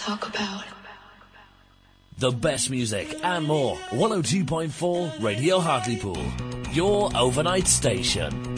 talk about. The best music and more. 102.4 Radio Hartlepool. Your overnight station.